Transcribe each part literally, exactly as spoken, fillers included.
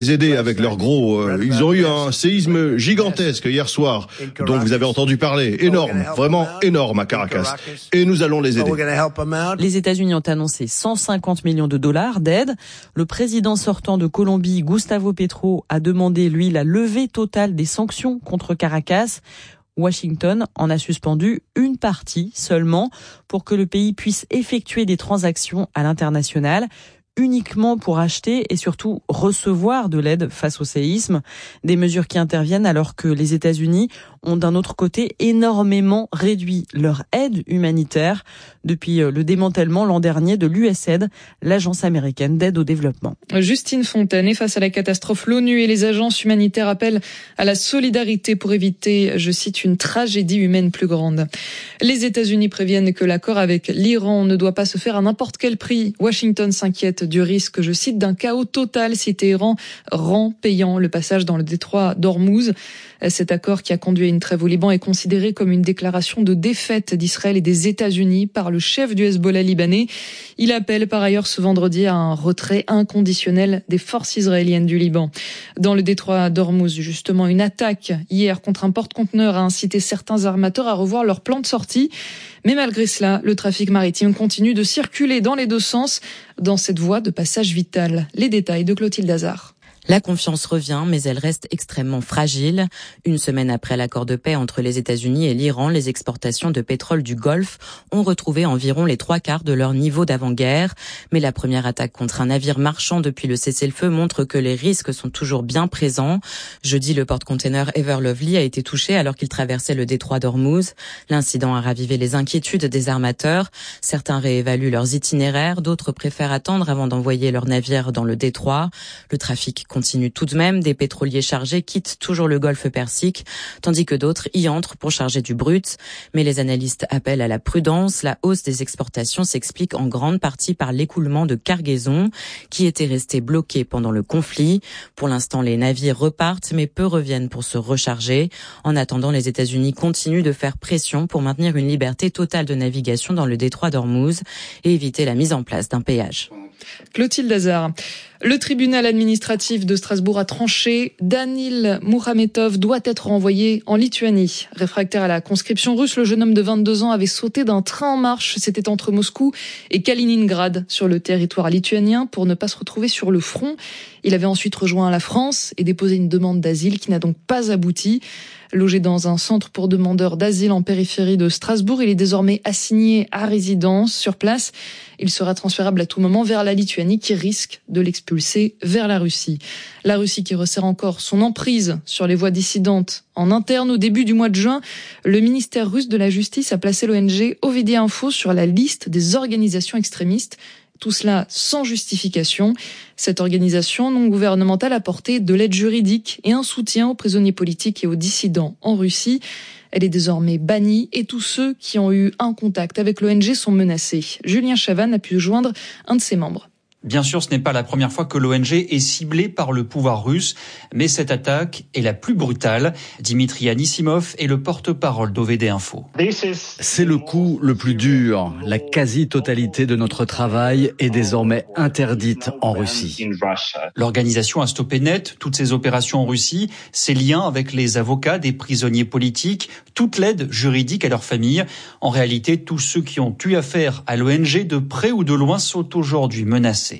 aider avec leurs gros... Euh, ils ont eu un séisme gigantesque hier soir, dont vous avez entendu parler. Énorme, vraiment énorme à Caracas. Et nous allons les aider. Les États-Unis ont annoncé cent cinquante millions de dollars d'aide. Le président sortant de Colombie, Gustavo Petro, a demandé, lui, la levée totale des sanctions contre Caracas. Washington en a suspendu une partie seulement pour que le pays puisse effectuer des transactions à l'international, uniquement pour acheter et surtout recevoir de l'aide face au séisme. Des mesures qui interviennent alors que les États-Unis ont d'un autre côté énormément réduit leur aide humanitaire depuis le démantèlement l'an dernier de l'U S A I D, l'agence américaine d'aide au développement. Justine Fontaine, et face à la catastrophe, l'ONU et les agences humanitaires appellent à la solidarité pour éviter, je cite, une tragédie humaine plus grande. Les États-Unis préviennent que l'accord avec l'Iran ne doit pas se faire à n'importe quel prix. Washington s'inquiète du risque, je cite, d'un chaos total si Téhéran rend payant le passage dans le détroit d'Ormuz. Cet accord qui a conduit à une trêve au Liban est considéré comme une déclaration de défaite d'Israël et des États-Unis par le chef du Hezbollah libanais. Il appelle par ailleurs ce vendredi à un retrait inconditionnel des forces israéliennes du Liban. Dans le détroit d'Ormuz, justement, une attaque hier contre un porte-conteneur a incité certains armateurs à revoir leur plan de sortie. Mais malgré cela, le trafic maritime continue de circuler dans les deux sens dans cette voie de passage vital. Les détails de Clotilde Hazard. La confiance revient, mais elle reste extrêmement fragile. Une semaine après l'accord de paix entre les États-Unis et l'Iran, les exportations de pétrole du Golfe ont retrouvé environ les trois quarts de leur niveau d'avant-guerre. Mais la première attaque contre un navire marchand depuis le cessez-le-feu montre que les risques sont toujours bien présents. Jeudi, le porte-container Ever Lovely a été touché alors qu'il traversait le détroit d'Ormuz. L'incident a ravivé les inquiétudes des armateurs. Certains réévaluent leurs itinéraires, d'autres préfèrent attendre avant d'envoyer leurs navires dans le détroit. Le trafic continue tout de même, des pétroliers chargés quittent toujours le golfe Persique, tandis que d'autres y entrent pour charger du brut. Mais les analystes appellent à la prudence. La hausse des exportations s'explique en grande partie par l'écoulement de cargaisons qui étaient restées bloquées pendant le conflit. Pour l'instant, les navires repartent, mais peu reviennent pour se recharger. En attendant, les États-Unis continuent de faire pression pour maintenir une liberté totale de navigation dans le détroit d'Ormuz et éviter la mise en place d'un péage. Clotilde Hazard. Le tribunal administratif de Strasbourg a tranché. Danil Moukhametov doit être renvoyé en Lituanie. Réfractaire à la conscription russe, le jeune homme de vingt-deux ans avait sauté d'un train en marche. C'était entre Moscou et Kaliningrad, sur le territoire lituanien, pour ne pas se retrouver sur le front. Il avait ensuite rejoint la France et déposé une demande d'asile qui n'a donc pas abouti. Logé dans un centre pour demandeurs d'asile en périphérie de Strasbourg, il est désormais assigné à résidence sur place. Il sera transférable à tout moment vers la Lituanie qui risque de l'expulser vers la Russie. La Russie qui resserre encore son emprise sur les voies dissidentes en interne. Au début du mois de juin, le ministère russe de la Justice a placé l'O N G Ovidia Info sur la liste des organisations extrémistes. Tout cela sans justification. Cette organisation non gouvernementale apportait de l'aide juridique et un soutien aux prisonniers politiques et aux dissidents en Russie. Elle est désormais bannie et tous ceux qui ont eu un contact avec l'O N G sont menacés. Julien Chavannes a pu joindre un de ses membres. Bien sûr, ce n'est pas la première fois que l'O N G est ciblée par le pouvoir russe, mais cette attaque est la plus brutale. Dimitri Anisimov est le porte-parole d'O V D Info. C'est le coup le plus dur. La quasi-totalité de notre travail est désormais interdite en Russie. L'organisation a stoppé net toutes ses opérations en Russie, ses liens avec les avocats des prisonniers politiques, toute l'aide juridique à leurs familles. En réalité, tous ceux qui ont eu affaire à l'O N G de près ou de loin sont aujourd'hui menacés.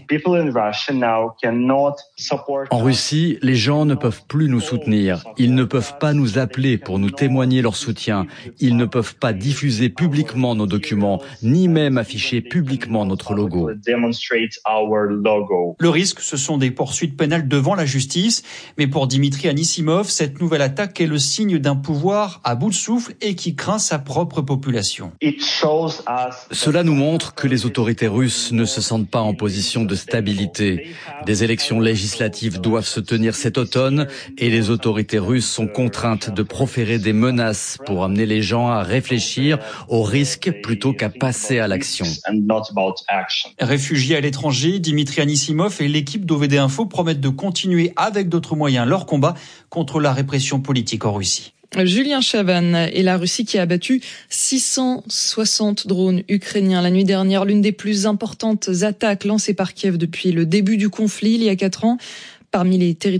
En Russie, les gens ne peuvent plus nous soutenir. Ils ne peuvent pas nous appeler pour nous témoigner leur soutien. Ils ne peuvent pas diffuser publiquement nos documents, ni même afficher publiquement notre logo. Le risque, ce sont des poursuites pénales devant la justice. Mais pour Dimitri Anisimov, cette nouvelle attaque est le signe d'un pouvoir à bout de souffle et qui craint sa propre population. Cela nous montre que les autorités russes ne se sentent pas en position de stabilité. Des élections législatives doivent se tenir cet automne et les autorités russes sont contraintes de proférer des menaces pour amener les gens à réfléchir aux risques plutôt qu'à passer à l'action. Réfugiés à l'étranger, Dimitri Anisimov et l'équipe d'O V D Info promettent de continuer avec d'autres moyens leur combat contre la répression politique en Russie. Julien Chavannes et la Russie qui a abattu six cent soixante drones ukrainiens la nuit dernière, l'une des plus importantes attaques lancées par Kiev depuis le début du conflit il y a quatre ans. Parmi les territoires